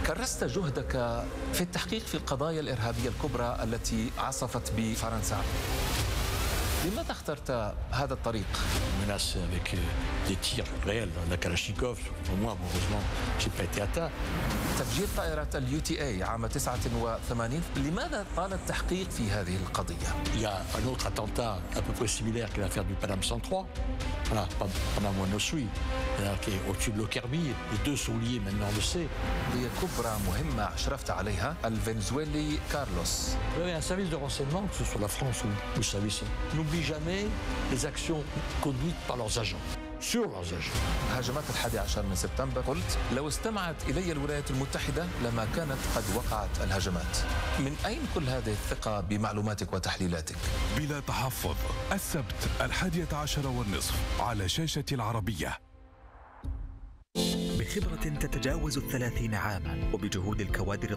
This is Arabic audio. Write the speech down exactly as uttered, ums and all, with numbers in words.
كرست جهدك في التحقيق في القضايا الإرهابية الكبرى التي عصفت بفرنسا. لماذا اخترت هذا الطريق؟ menace avec des tirs réels, la Kalachnikov. Moi, malheureusement, j'ai pas été atteint. تفجير طائرة اليو تي اي عام تسعة وثمانين، لماذا طال التحقيق في هذه القضية؟ Il y a un autre attentat à peu près similaire que l'affaire du Paname cent trois. Voilà, Paname one oh three, qui est au-dessus de Lockerbie. Les deux sont liés, maintenant on le sait. هي كبرى مهمة أشرفت عليها الفنزويلي كارلوس. Vous avez un service de renseignement, que ce soit la France ou le service, n'oublie jamais les actions conduites par leurs agents. Sur leurs agents. هجمات الحادي عشر من سبتمبر، قلت لو استمعت إلي الولايات المتحدة لما كانت قد وقعت الهجمات. من أين كل هذه الثقة بمعلوماتك وتحليلاتك؟ بلا تحفظ، السبت الحادية عشر والنصف على شاشة العربية. بخبرة تتجاوز الثلاثين عاما وبجهود الكوادر